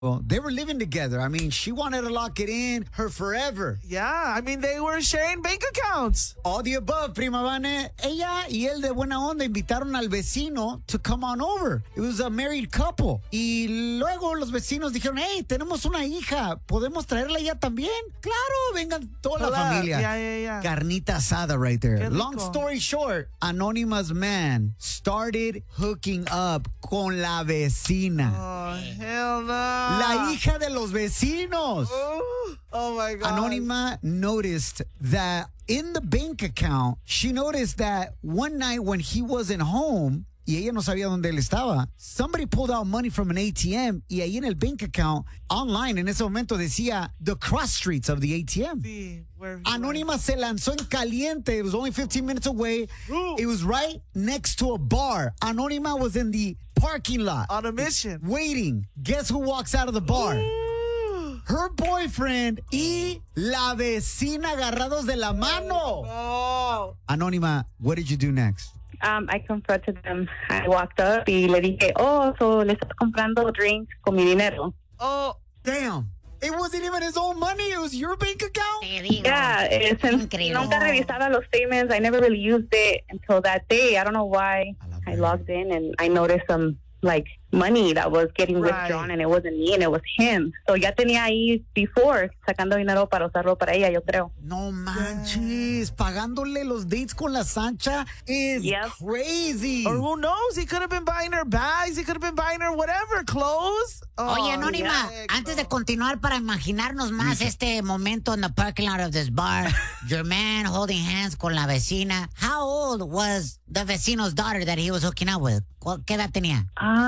Well, they were living together. I mean, she wanted to lock it in her forever. Yeah, I mean, they were sharing bank accounts. All the above, Prima Vane. Ella y él de buena onda invitaron al vecino to come on over. It was a married couple. Y luego los vecinos dijeron, hey, tenemos una hija. ¿Podemos traerla ya también? Claro, vengan toda la familia. Yeah. Carnita asada right there. Qué rico. Long story short, Anonymous man started hooking up con la vecina. Oh, hell no. La hija de los vecinos. Oh my God. Anonymous noticed that in the bank account, she noticed that one night when he wasn't home, y ella no sabía dónde él estaba, somebody pulled out money from an ATM, y ahí en el bank account, online, en ese momento decía the cross streets of the ATM. Sí, Anonymous se lanzó en caliente. It was only 15 minutes away. It was right next to a bar. Anonymous was in the parking lot. on a mission. Waiting. Guess who walks out of the bar? Her boyfriend y la vecina agarrados de la mano. Oh. Anónima, what did you do next? I confronted them. I walked up y le dije, so le estás comprando drinks con mi dinero. Oh. Damn. It wasn't even his own money. It was your bank account? Te digo. Yeah, since Increíble. nunca revisaba los statements, I never really used it until that day. I don't know why. I logged in and I noticed some money that was getting withdrawn, and it wasn't me, and it was him. So ya tenía ahí before sacando dinero para usarlo para ella, yo creo. No manches. Pagándole los dates con la Sancha is crazy. Or who knows? He could have been buying her bags. He could have been buying her whatever, clothes. Oye, Anónima, yeah, antes de continuar para imaginarnos más este momento in the parking lot of this bar, your man holding hands con la vecina. How old was the vecino's daughter that he was hooking up with? ¿Qué edad tenía?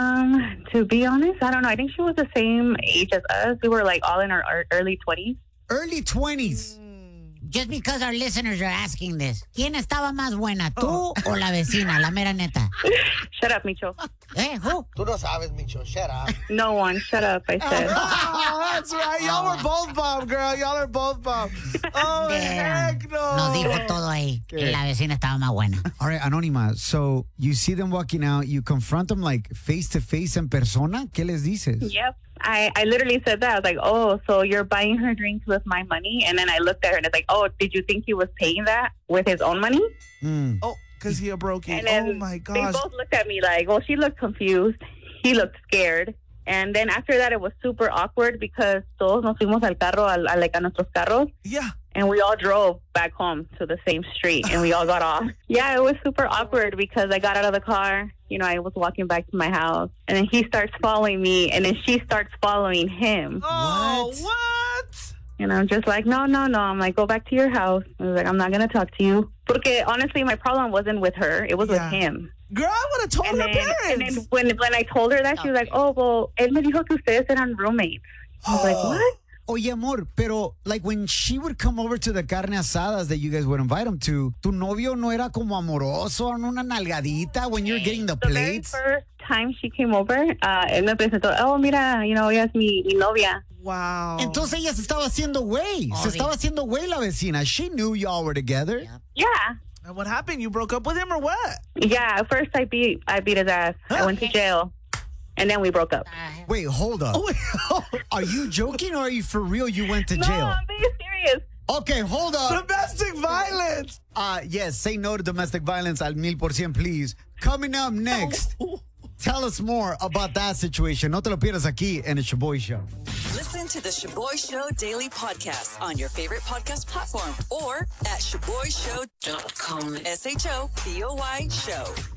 To be honest, I don't know. I think she was the same age as us. We were all in our early 20s. Early 20s. Just because our listeners are asking this. ¿Quién estaba más buena, tú o la vecina, la mera neta? Shut up, Micho. Who? Tú no sabes, Micho. Shut up. No one. Shut up, I said. Oh, that's right. Y'all were both bomb, girl. Y'all are both bomb. Oh, heck no. Nos dijo todo ahí. Que la vecina estaba más buena. All right, Anónima, so you see them walking out, you confront them face to face en persona. ¿Qué les dices? Yep. I literally said that. I was like, so you're buying her drinks with my money? And then I looked at her and it's like, did you think he was paying that with his own money? Oh, because he broke it. And then Oh, my gosh. they both looked at me she looked confused. He looked scared. And then after that, it was super awkward because todos nos fuimos al carro, a nuestros carros. Yeah. And we all drove back home to the same street and we all got off. Yeah, it was super awkward because I got out of the car. I was walking back to my house and then he starts following me and then she starts following him. Oh, what? And I'm just like, no. I'm like, go back to your house. I was like, I'm not going to talk to you. Porque honestly, my problem wasn't with her. It was with him. Girl, I would have told her parents. And then when I told her that, she was like, él me dijo que ustedes eran roommates. I was like, what? Oye, amor, pero when she would come over to the carne asadas that you guys would invite him to, tu novio no era como amoroso, una nalgadita when you're getting the plates? The very first time she came over, él me presentó, mira, ella es mi novia. Wow. Entonces ella se estaba haciendo güey. Se estaba haciendo güey la vecina. She knew y'all were together. Yep. Yeah. And what happened? You broke up with him or what? Yeah, at first I beat his ass. I went to jail. And then we broke up. Wait, hold up. Are you joking or are you for real? You went to jail? No, I'm being serious. Okay, hold up. Domestic violence. Yes, say no to domestic violence al 1000%, please. Coming up next, tell us more about that situation. No te lo pierdas aquí en el Shaboy Show. Listen to the Shaboy Show daily podcast on your favorite podcast platform or at ShaboyShow.com. SHOBOY Show.